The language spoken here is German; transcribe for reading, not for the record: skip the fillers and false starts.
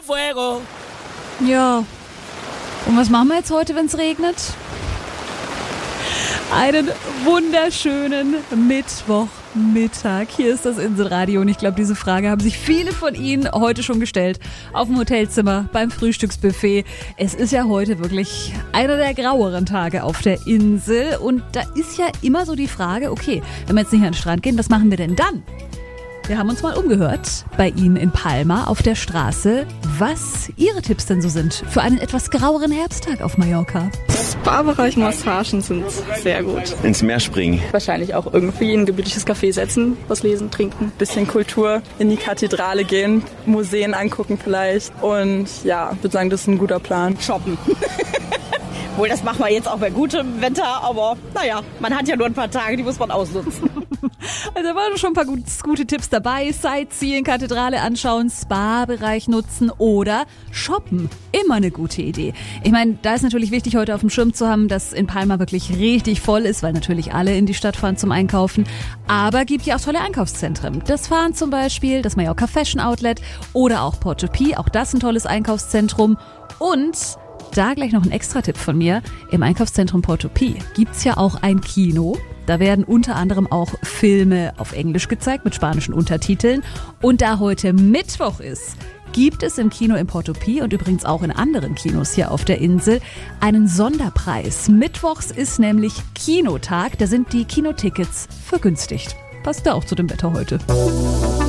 Fuego. Ja. Und was machen wir jetzt heute, wenn es regnet? Einen wunderschönen Mittwochmittag. Hier ist das Inselradio und ich glaube, diese Frage haben sich viele von Ihnen heute schon gestellt. Auf dem Hotelzimmer, beim Frühstücksbuffet. Es ist ja heute wirklich einer der graueren Tage auf der Insel und da ist ja immer so die Frage, okay, wenn wir jetzt nicht an den Strand gehen, was machen wir denn dann? Wir haben uns mal umgehört bei Ihnen in Palma auf der Straße, was Ihre Tipps denn so sind für einen etwas graueren Herbsttag auf Mallorca. Spa-Bereich, Massagen sind sehr gut. Ins Meer springen. Wahrscheinlich auch irgendwie in ein gemütliches Café setzen, was lesen, trinken, bisschen Kultur, in die Kathedrale gehen, Museen angucken vielleicht und ja, ich würde sagen, das ist ein guter Plan. Shoppen. Wohl, das machen wir jetzt auch bei gutem Wetter, aber naja, man hat ja nur ein paar Tage, die muss man ausnutzen. Also da waren schon ein paar gute Tipps dabei. Sightseeing, Kathedrale anschauen, Spa-Bereich nutzen oder shoppen. Immer eine gute Idee. Ich meine, da ist natürlich wichtig, heute auf dem Schirm zu haben, dass in Palma wirklich richtig voll ist, weil natürlich alle in die Stadt fahren zum Einkaufen. Aber gibt ja auch tolle Einkaufszentren. Das Fahren zum Beispiel, das Mallorca Fashion Outlet oder auch Portopí. Auch das ein tolles Einkaufszentrum. Und da gleich noch ein Extra-Tipp von mir. Im Einkaufszentrum Portopí gibt's ja auch ein Kino. Da werden unter anderem auch Filme auf Englisch gezeigt mit spanischen Untertiteln. Und da heute Mittwoch ist, gibt es im Kino in Portopí und übrigens auch in anderen Kinos hier auf der Insel einen Sonderpreis. Mittwochs ist nämlich Kinotag. Da sind die Kinotickets vergünstigt. Passt ja auch zu dem Wetter heute.